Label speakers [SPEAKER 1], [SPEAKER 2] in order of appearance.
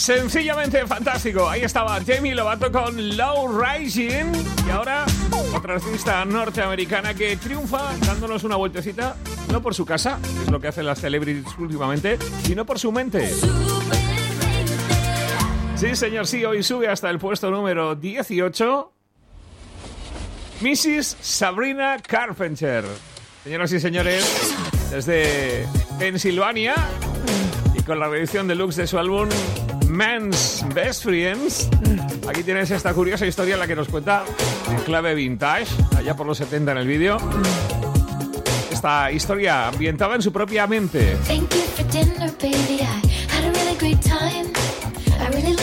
[SPEAKER 1] Sencillamente fantástico. Ahí estaba Demi Lovato con Low Rising. Y ahora otra artista norteamericana que triunfa dándonos una vueltecita, no por su casa, que es lo que hacen las celebrities últimamente, sino por su mente. Sí, señor, sí, hoy sube hasta el puesto número 18 Mrs. Sabrina Carpenter. Señoras y señores, desde Pensilvania y con la reedición deluxe de su álbum Men's Best Friends, aquí tienes esta curiosa historia en la que nos cuenta en clave vintage, allá por los 70 en el vídeo. Esta historia ambientada en su propia mente.